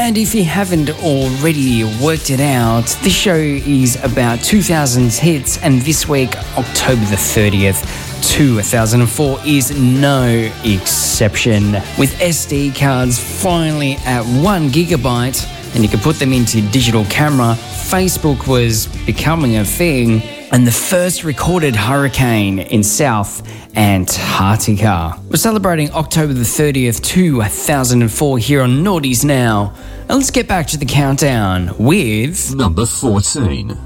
And if you haven't already worked it out, this show is about 2000s hits, and this week, October the 30th, 2004 is no exception. With SD cards finally at 1 gigabyte, and you can put them into digital camera, Facebook was becoming a thing, and the first recorded hurricane in South Antarctica. We're celebrating October the 30th, 2004 here on Naughties Now. And let's get back to the countdown with number 14.